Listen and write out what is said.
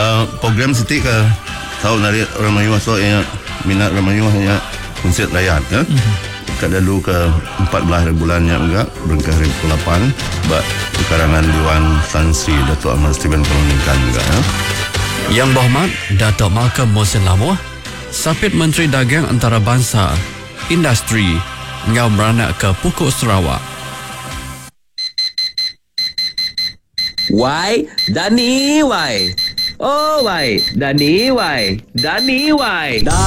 program Siti ke tahu dari Ramayuah so yang minat Ramayuah ya konsert rakyat ya. Kat lalu ke 14 bulannya enggak berengkah 2008 bak karangan Dewan Tan Sri Datuk Ahmad Steven Kolonikan juga ya. Yang Berhormat Datuk Malcolm Mohsin Lamuh, Sapit Menteri Dagang Antarabangsa, Industri, ngau beranak ke Pokok Sarawak. Why? Dani, why? Oh, why? Dani, why? Dani, why?